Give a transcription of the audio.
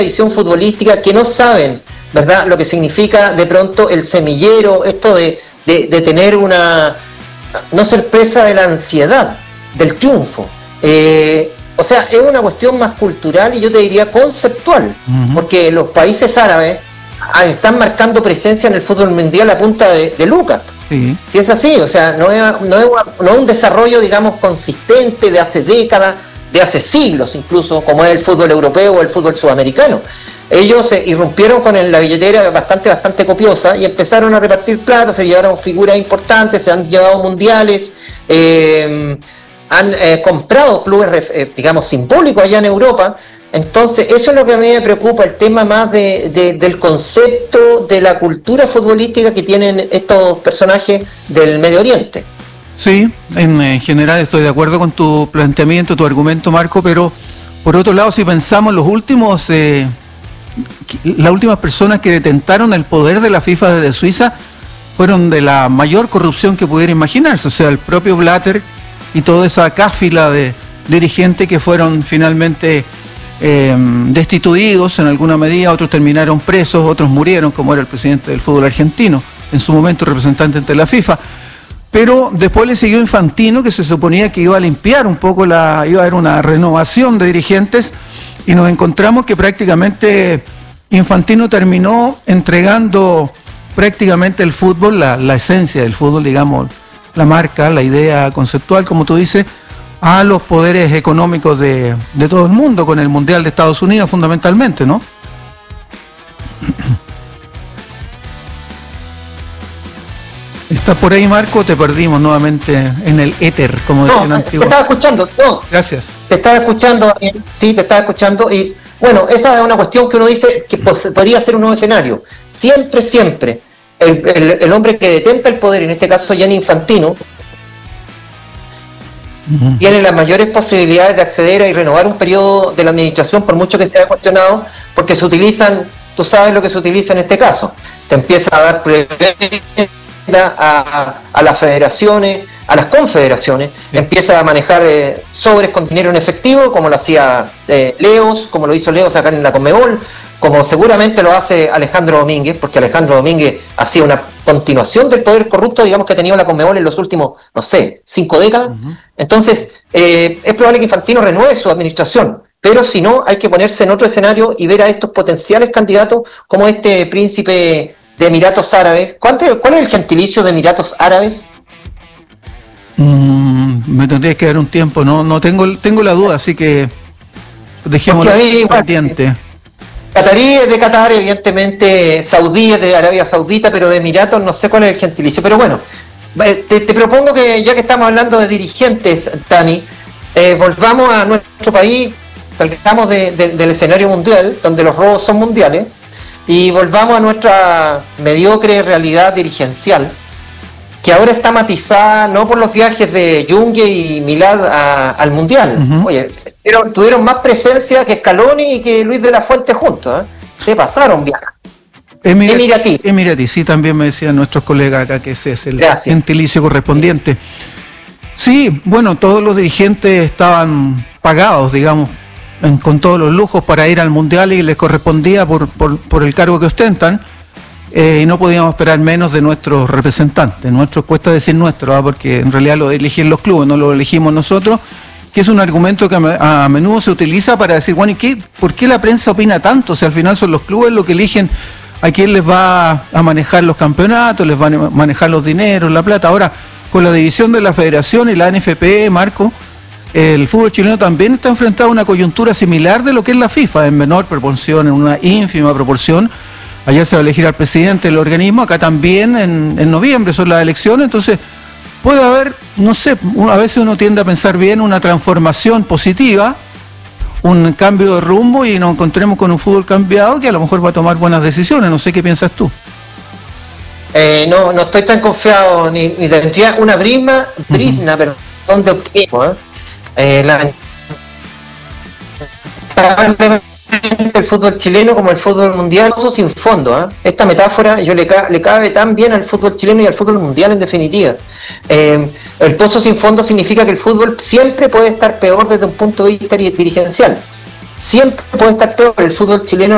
visión futbolística que no saben, ¿verdad?, lo que significa de pronto el semillero, esto de tener no ser presa de la ansiedad, del triunfo. O sea, es una cuestión más cultural y yo te diría conceptual, porque los países árabes están marcando presencia en el fútbol mundial a punta de lucas. Sí. Si es así, o sea, no es un desarrollo, digamos, consistente de hace décadas, de hace siglos incluso, como es el fútbol europeo o el fútbol sudamericano. Ellos se irrumpieron con la billetera bastante copiosa y empezaron a repartir plata, se llevaron figuras importantes, se han llevado mundiales, han comprado clubes, digamos, simbólicos allá en Europa. Entonces, eso es lo que a mí me preocupa, el tema más del concepto de la cultura futbolística que tienen estos personajes del Medio Oriente. Sí, en general estoy de acuerdo con tu planteamiento, tu argumento, Marco, pero por otro lado, si pensamos las últimas personas que detentaron el poder de la FIFA desde Suiza fueron de la mayor corrupción que pudiera imaginarse, o sea, el propio Blatter y toda esa cáfila de dirigentes que fueron finalmente destituidos en alguna medida, otros terminaron presos, otros murieron, como era el presidente del fútbol argentino, en su momento representante ante la FIFA. Pero después le siguió Infantino, que se suponía que iba a limpiar un poco, iba a haber una renovación de dirigentes, y nos encontramos que prácticamente Infantino terminó entregando prácticamente el fútbol, la esencia del fútbol, digamos, la marca, la idea conceptual, como tú dices, a los poderes económicos de todo el mundo, con el Mundial de Estados Unidos fundamentalmente, ¿no? ¿Estás por ahí, Marco? Te perdimos nuevamente en el éter, como decían antiguos. Te estaba escuchando, Gracias. Te estaba escuchando, sí, te estaba escuchando, y bueno, esa es una cuestión que uno dice que podría ser un nuevo escenario. Siempre, el hombre que detenta el poder, en este caso Gianni Infantino, tiene las mayores posibilidades de acceder y renovar un periodo de la administración, por mucho que sea cuestionado, porque se utilizan, tú sabes lo que se utiliza en este caso, te empieza a dar a las federaciones, a las confederaciones, empieza a manejar sobres con dinero en efectivo, como lo hacía Leos, como lo hizo Leos acá en la Conmebol, como seguramente lo hace Alejandro Domínguez, porque Alejandro Domínguez hacía una continuación del poder corrupto, digamos, que ha tenido la Conmebol en los últimos, 5 décadas. Entonces, es probable que Infantino renueve su administración, pero si no, hay que ponerse en otro escenario y ver a estos potenciales candidatos como este príncipe de Emiratos Árabes. ¿Cuál es el gentilicio de Emiratos Árabes? Me tendría que dar un tiempo, no tengo la duda, así que dejémoslo pendiente. Qatarí es de Qatar, evidentemente, Saudí es de Arabia Saudita, pero de Emiratos no sé cuál es el gentilicio. Pero bueno, te propongo que, ya que estamos hablando de dirigentes, Dani, volvamos a nuestro país, salgamos del escenario mundial, donde los robos son mundiales, y volvamos a nuestra mediocre realidad dirigencial, que ahora está matizada no por los viajes de Junge y Milad al Mundial. Oye, tuvieron más presencia que Scaloni y que Luis de la Fuente juntos, se pasaron viajes. Emiratí, sí, también me decían nuestros colegas acá que ese es el gentilicio correspondiente. Sí, bueno, todos los dirigentes estaban pagados, digamos, con todos los lujos para ir al Mundial y les correspondía por el cargo que ostentan. Y no podíamos esperar menos de nuestros representantes. Nuestros, cuesta decir nuestro, porque en realidad lo eligen los clubes, no lo elegimos nosotros, que es un argumento que a menudo se utiliza para decir, bueno, ¿y por qué la prensa opina tanto? O sea, al final son los clubes los que eligen a quién les va a manejar los campeonatos, les van a manejar los dineros, la plata. Ahora, con la división de la federación y la NFP, Marco, el fútbol chileno también está enfrentado a una coyuntura similar de lo que es la FIFA, en menor proporción, en una ínfima proporción. Allá se va a elegir al presidente del organismo, acá también en noviembre son las elecciones, entonces puede haber, no sé, a veces uno tiende a pensar bien una transformación positiva, un cambio de rumbo y nos encontremos con un fútbol cambiado que a lo mejor va a tomar buenas decisiones, no sé qué piensas tú. No estoy tan confiado, ni tendría una brisna, perdón, de optimismo. El fútbol chileno como el fútbol mundial, pozo sin fondo. Esta metáfora le cabe tan bien al fútbol chileno y al fútbol mundial en definitiva. El pozo sin fondo significa que el fútbol siempre puede estar peor desde un punto de vista dirigencial. Siempre puede estar peor. El fútbol chileno